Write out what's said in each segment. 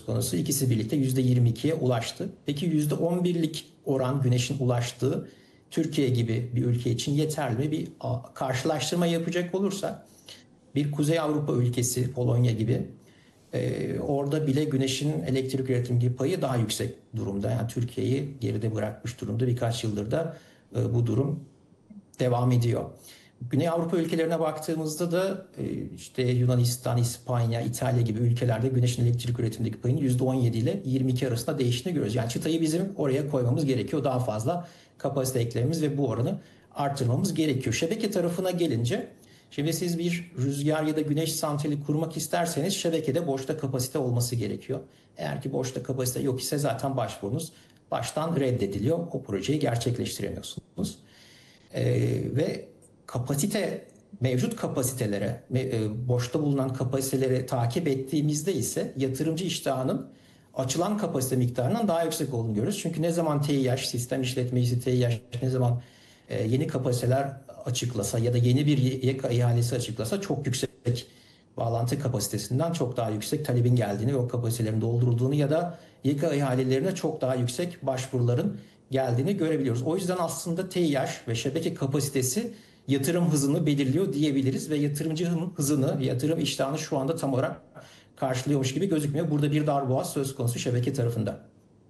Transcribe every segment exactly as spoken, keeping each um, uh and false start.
konusu. İkisi birlikte yüzde yirmi ikiye ulaştı. Peki yüzde on birlik oran güneşin ulaştığı Türkiye gibi bir ülke için yeterli mi? Bir karşılaştırma yapacak olursak bir Kuzey Avrupa ülkesi Polonya gibi e, orada bile güneşin elektrik üretim payı daha yüksek durumda. Yani Türkiye'yi geride bırakmış durumda. Birkaç yıldır da e, bu durum devam ediyor. Güney Avrupa ülkelerine baktığımızda da işte Yunanistan, İspanya, İtalya gibi ülkelerde güneşin elektrik üretimindeki payının yüzde on yedi ile yirmi iki arasında değiştiğini görüyoruz. Yani çıtayı bizim oraya koymamız gerekiyor. Daha fazla kapasite eklememiz ve bu oranı artırmamız gerekiyor. Şebeke tarafına gelince, şimdi siz bir rüzgar ya da güneş santrali kurmak isterseniz şebekede boşta kapasite olması gerekiyor. Eğer ki boşta kapasite yok ise zaten başvurunuz baştan reddediliyor. O projeyi gerçekleştiremiyorsunuz. Ee, ve kapasite, mevcut kapasitelere, e, boşta bulunan kapasiteleri takip ettiğimizde ise yatırımcı iştahının açılan kapasite miktarından daha yüksek olduğunu görüyoruz. Çünkü ne zaman TİH, sistem işletmecisi TİH ne zaman e, yeni kapasiteler açıklasa ya da yeni bir Y K ihalesi açıklasa çok yüksek bağlantı kapasitesinden çok daha yüksek talebin geldiğini ve o kapasitelerin doldurulduğunu ya da Y K ihalelerine çok daha yüksek başvuruların geldiğini görebiliyoruz. O yüzden aslında TİH ve şebeke kapasitesi yatırım hızını belirliyor diyebiliriz ve yatırımcının hızını, yatırım iştahını şu anda tam olarak karşılıyormuş gibi gözükmüyor. Burada bir darboğaz söz konusu şebeke tarafında.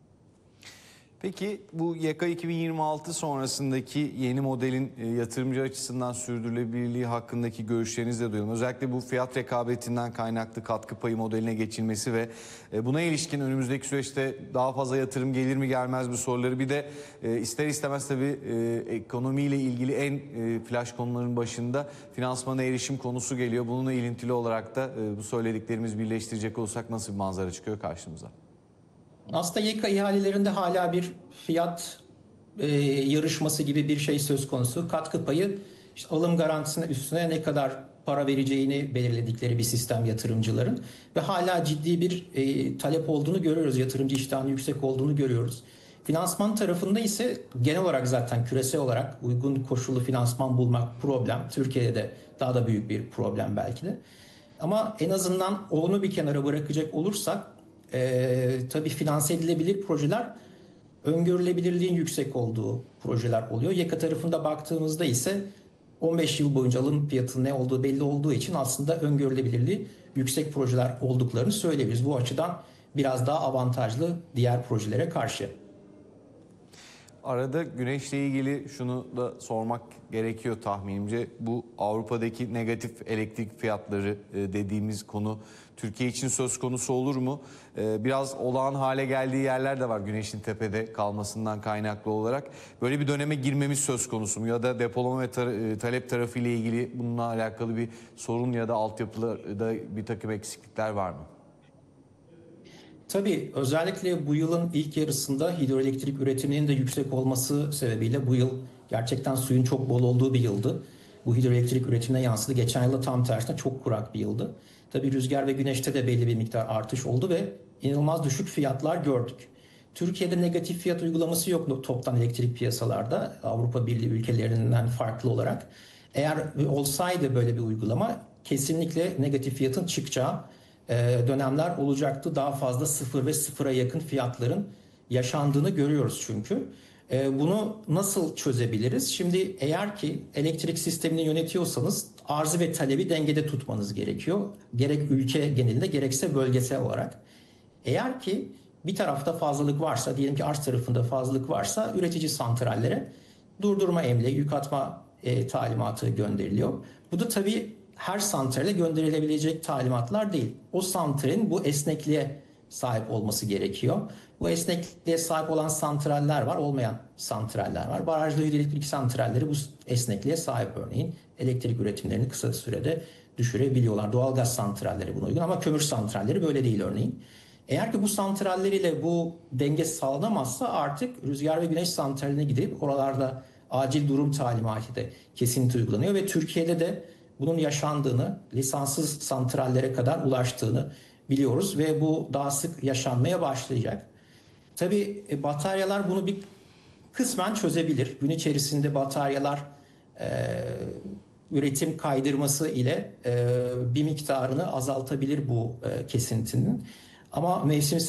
Peki bu Y K iki bin yirmi altı sonrasındaki yeni modelin yatırımcı açısından sürdürülebilirliği hakkındaki görüşlerinizi de duyalım. Özellikle bu fiyat rekabetinden kaynaklı katkı payı modeline geçilmesi ve buna ilişkin önümüzdeki süreçte daha fazla yatırım gelir mi gelmez mi soruları, bir de ister istemez tabii ekonomiyle ilgili en flash konuların başında finansmana erişim konusu geliyor. Bununla ilintili olarak da bu söylediklerimiz birleştirecek olursak nasıl bir manzara çıkıyor karşımıza? Aslında Y K ihalelerinde hala bir fiyat e, yarışması gibi bir şey söz konusu. Katkı payı işte alım garantisinin üstüne ne kadar para vereceğini belirledikleri bir sistem yatırımcıların ve hala ciddi bir e, talep olduğunu görüyoruz. Yatırımcı iştahının yüksek olduğunu görüyoruz. Finansman tarafında ise genel olarak zaten küresel olarak uygun koşullu finansman bulmak problem. Türkiye'de de daha da büyük bir problem belki de. Ama en azından onu bir kenara bırakacak olursak Ee, tabii finanse edilebilir projeler öngörülebilirliğin yüksek olduğu projeler oluyor. Y K tarafında baktığımızda ise on beş yıl boyunca alım fiyatının ne olduğu belli olduğu için aslında öngörülebilirliği yüksek projeler olduklarını söyleyebiliriz. Bu açıdan biraz daha avantajlı diğer projelere karşı. Arada güneşle ilgili şunu da sormak gerekiyor tahminimce. Bu Avrupa'daki negatif elektrik fiyatları dediğimiz konu Türkiye için söz konusu olur mu? Biraz olağan hale geldiği yerler de var güneşin tepede kalmasından kaynaklı olarak. Böyle bir döneme girmemiz söz konusu mu? Ya da depolama ve tar- talep tarafı ile ilgili bununla alakalı bir sorun ya da altyapıda bir takım eksiklikler var mı? Tabii özellikle bu yılın ilk yarısında hidroelektrik üretiminin de yüksek olması sebebiyle bu yıl gerçekten suyun çok bol olduğu bir yıldı. Bu hidroelektrik üretimine yansıdı. Geçen yılda tam tersine çok kurak bir yıldı. Tabii rüzgar ve güneşte de belli bir miktar artış oldu ve inanılmaz düşük fiyatlar gördük. Türkiye'de negatif fiyat uygulaması yok toptan elektrik piyasalarda Avrupa Birliği ülkelerinden farklı olarak. Eğer olsaydı böyle bir uygulama kesinlikle negatif fiyatın çıkacağı dönemler olacaktı. Daha fazla sıfır ve sıfıra yakın fiyatların yaşandığını görüyoruz çünkü. Bunu nasıl çözebiliriz? Şimdi eğer ki elektrik sistemini yönetiyorsanız arzı ve talebi dengede tutmanız gerekiyor. Gerek ülke genelinde gerekse bölgesel olarak. Eğer ki bir tarafta fazlalık varsa, diyelim ki arz tarafında fazlalık varsa üretici santrallere durdurma emri, yük atma e, talimatı gönderiliyor. Bu da tabii her santrale gönderilebilecek talimatlar değil. O santralin bu esnekliğe sahip olması gerekiyor. Bu esnekliğe sahip olan santraller var, olmayan santraller var. Barajlı hidroelektrik santralleri bu esnekliğe sahip örneğin. Elektrik üretimlerini kısa sürede düşürebiliyorlar. Doğalgaz santralleri buna uygun ama kömür santralleri böyle değil örneğin. Eğer ki bu santraller ile bu denge sağlanamazsa artık rüzgar ve güneş santraline gidip oralarda acil durum talimatı da kesinti uygulanıyor ve Türkiye'de de bunun yaşandığını, lisanssız santrallere kadar ulaştığını biliyoruz ve bu daha sık yaşanmaya başlayacak. Tabii bataryalar bunu bir kısmen çözebilir. Gün içerisinde bataryalar e, üretim kaydırması ile e, bir miktarını azaltabilir bu e, kesintinin. Ama mevsim